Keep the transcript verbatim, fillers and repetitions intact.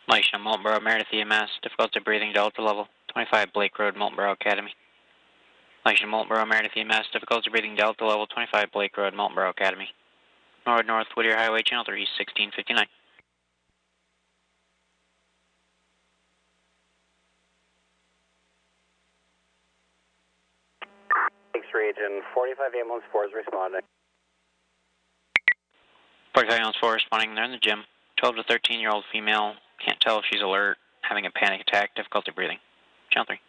Mike Marlboro, Meredith E M S, difficulty breathing, Delta level, twenty-five Blake Road, Marlboro Academy. Mike Marlboro, Meredith E M S, difficulty breathing, Delta level, twenty-five Blake Road, Marlboro Academy. North North Whittier Highway, channel three, sixteen fifty-nine. Thanks, region. forty-five ambulance four is responding. forty-five ambulance four responding. They're in the gym. twelve to thirteen year old female. Can't tell if she's alert. Having a panic attack. Difficulty breathing. Channel three.